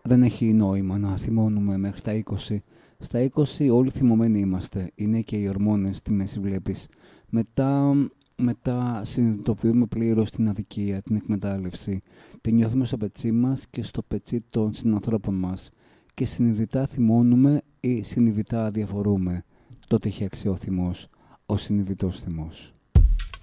δεν έχει νόημα να θυμώνουμε μέχρι τα 20. Στα 20 όλοι θυμωμένοι είμαστε. Είναι και οι ορμόνες, τη μέση βλέπεις. Μετά συνειδητοποιούμε πλήρως την αδικία, την εκμετάλλευση. Την νιώθουμε στο πετσί μας και στο πετσί των συνανθρώπων μας. Και συνειδητά θυμώνουμε ή συνειδητά αδιαφορούμε. Τότε έχει αξιό θυμός, ο συνειδητός θυμός.